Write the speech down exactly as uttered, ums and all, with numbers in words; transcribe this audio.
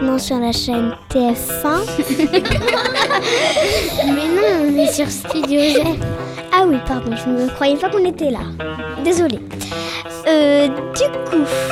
Non, sur la chaîne T F un. Mais non, on est sur Studio G. Ah oui, pardon, je ne croyais pas qu'on était là. Désolée. Euh, du coup,